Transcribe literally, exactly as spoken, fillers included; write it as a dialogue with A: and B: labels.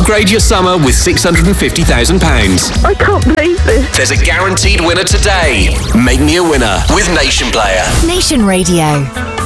A: Upgrade your summer with six hundred fifty thousand pounds.
B: I can't believe this.
A: There's a guaranteed winner today. Make me a winner with Nation Player.
C: Nation Radio.